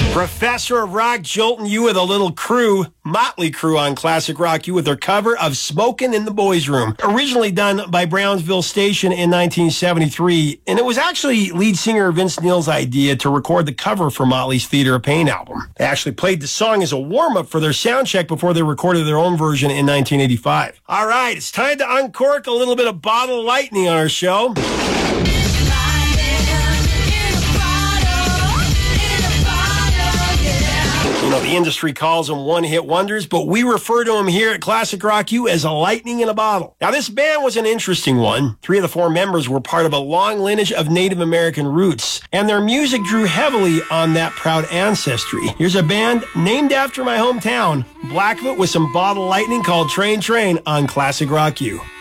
Professor of Rock jolting you with a little crew, Motley Crue on Classic Rock You with their cover of Smokin' in the Boys Room, originally done by Brownsville Station in 1973, and it was actually lead singer Vince Neil's idea to record the cover for Motley's Theater of Pain album. They actually played the song as a warm-up for their sound check before they recorded their own version in 1985. All right, it's time to uncork a little bit of Bottle Lightning on our show. You know, the industry calls them one-hit wonders, but we refer to them here at Classic Rock U as a lightning in a bottle. Now, this band was an interesting one. 3 of the 4 members were part of a long lineage of Native American roots, and their music drew heavily on that proud ancestry. Here's a band named after my hometown, Blackfoot, with some Bottle Lightning called Train Train on Classic Rock U.